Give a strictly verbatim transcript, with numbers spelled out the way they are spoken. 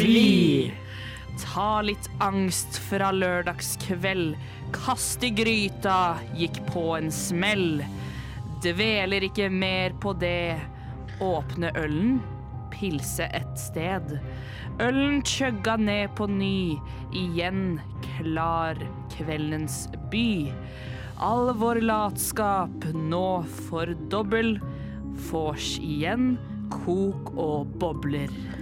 fri. Ta litt angst fra lørdagskveld. Kast i gryta, gikk på en smell. Dveler ikke mer på det. Åpne ølen, pilse et sted. Ølen tjøgga ned på ny. Igjen klar kveldens by. All vår latskap nå for dobbel. Vors igjen, kok og bobler.